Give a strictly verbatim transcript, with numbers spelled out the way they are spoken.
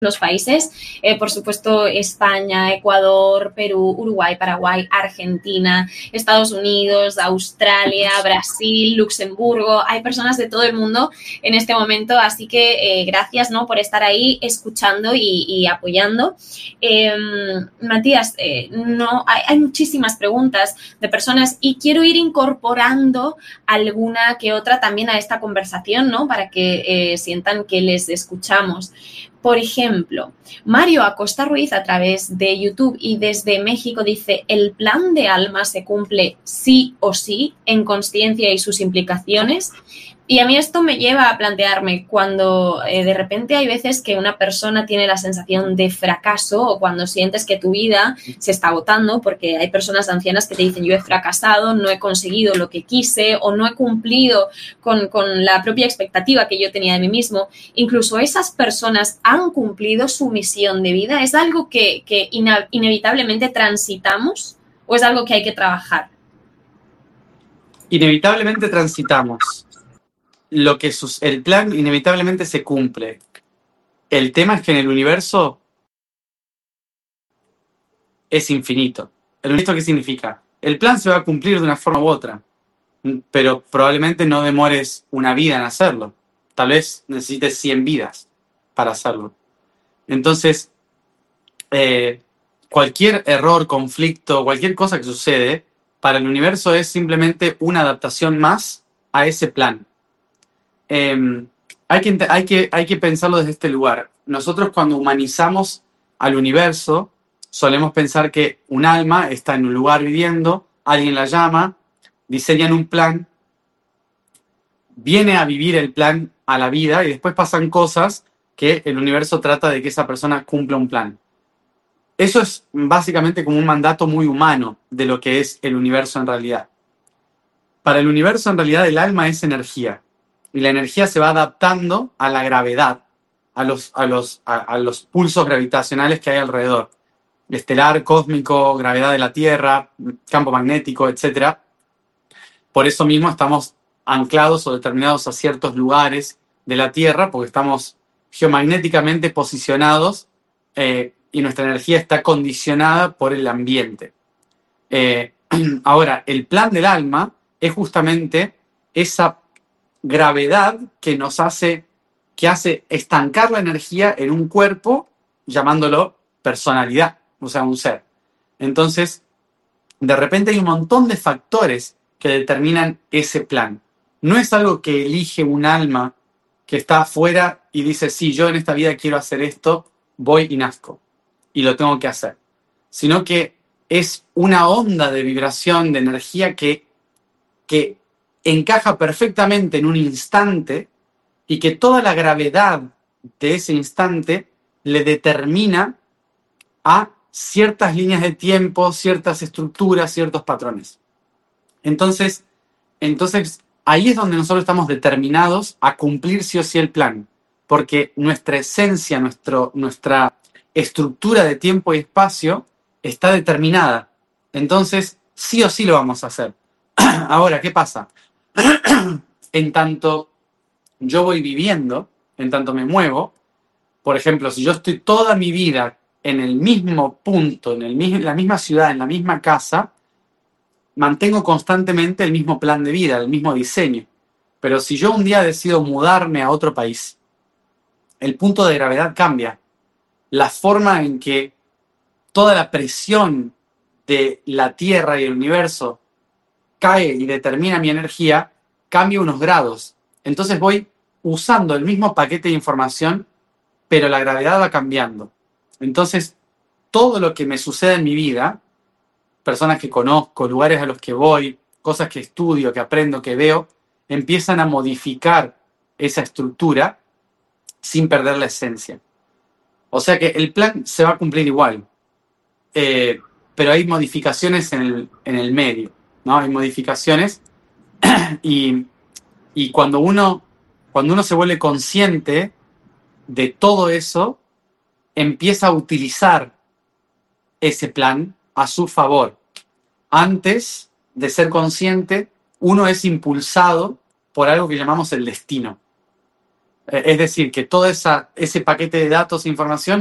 los países, eh, por supuesto España, Ecuador, Perú, Uruguay, Paraguay, Argentina, Estados Unidos, Australia, Brasil, Luxemburgo. Hay personas de todo el mundo en este momento, así que eh, gracias, ¿no?, por estar ahí escuchando y, y apoyando. Eh, Matías, eh, no, hay, hay muchísimas preguntas de personas y quiero ir incorporando alguna que otra también a esta conversación, ¿no?, para que eh, sientan que les escuchamos. Por ejemplo, Mario Acosta Ruiz a través de YouTube y desde México dice: ¿el plan de alma se cumple sí o sí en consciencia y sus implicaciones? Y a mí esto me lleva a plantearme cuando eh, de repente hay veces que una persona tiene la sensación de fracaso o cuando sientes que tu vida se está agotando, porque hay personas ancianas que te dicen: yo he fracasado, no he conseguido lo que quise o no he cumplido con, con la propia expectativa que yo tenía de mí mismo. Incluso esas personas han cumplido su misión de vida. ¿Es algo que, que ina- inevitablemente transitamos o es algo que hay que trabajar? Inevitablemente transitamos. Lo que sus- el plan inevitablemente se cumple. El tema es que en el universo es infinito. ¿El universo qué significa? El plan se va a cumplir de una forma u otra, pero probablemente no demores una vida en hacerlo. Tal vez necesites cien vidas para hacerlo. Entonces, eh, cualquier error, conflicto, cualquier cosa que sucede, para el universo es simplemente una adaptación más a ese plan. Eh, hay, que, hay, que, hay que pensarlo desde este lugar. Nosotros cuando humanizamos al universo, solemos pensar que un alma está en un lugar viviendo, alguien la llama, diseñan un plan, viene a vivir el plan a la vida y después pasan cosas que el universo trata de que esa persona cumpla un plan. Eso es básicamente como un mandato muy humano de lo que es el universo en realidad. Para el universo en realidad el alma es energía. Y la energía se va adaptando a la gravedad, a los, a los, a, a los pulsos gravitacionales que hay alrededor. Estelar, cósmico, gravedad de la Tierra, campo magnético, etcétera. Por eso mismo estamos anclados o determinados a ciertos lugares de la Tierra, porque estamos geomagnéticamente posicionados eh, y nuestra energía está condicionada por el ambiente. Eh, ahora, el plan del alma es justamente esa gravedad que nos hace, que hace estancar la energía en un cuerpo, llamándolo personalidad, o sea, un ser. Entonces, de repente hay un montón de factores que determinan ese plan. No es algo que elige un alma que está afuera y dice: sí, yo en esta vida quiero hacer esto, voy y nazco, y lo tengo que hacer. Sino que es una onda de vibración, de energía que, que encaja perfectamente en un instante y que toda la gravedad de ese instante le determina a ciertas líneas de tiempo, ciertas estructuras, ciertos patrones. Entonces, entonces, ahí es donde nosotros estamos determinados a cumplir sí o sí el plan, porque nuestra esencia, nuestro, nuestra estructura de tiempo y espacio está determinada. Entonces, sí o sí lo vamos a hacer. Ahora, ¿qué pasa? En tanto yo voy viviendo, en tanto me muevo, por ejemplo, si yo estoy toda mi vida en el mismo punto, en, el, en la misma ciudad, en la misma casa, mantengo constantemente el mismo plan de vida, el mismo diseño. Pero si yo un día decido mudarme a otro país, el punto de gravedad cambia. La forma en que toda la presión de la Tierra y el universo cae y determina mi energía, cambia unos grados. Entonces voy usando el mismo paquete de información, pero la gravedad va cambiando. Entonces, todo lo que me sucede en mi vida, personas que conozco, lugares a los que voy, cosas que estudio, que aprendo, que veo, empiezan a modificar esa estructura sin perder la esencia. O sea que el plan se va a cumplir igual, eh, pero hay modificaciones en el, en el medio, ¿no? Hay modificaciones y, y cuando, uno, cuando uno se vuelve consciente de todo eso, empieza a utilizar ese plan a su favor. Antes de ser consciente, uno es impulsado por algo que llamamos el destino. Eh, Es decir, que todo esa, ese paquete de datos e información